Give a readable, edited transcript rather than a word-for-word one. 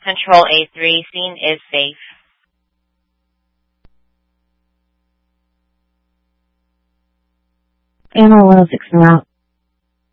Control A3, scene is safe. Ammo 106 en route.